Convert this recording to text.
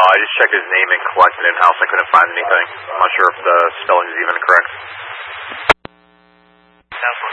I just checked his name and collected in-house. I couldn't find anything. I'm not sure if the spelling is even correct. Sounds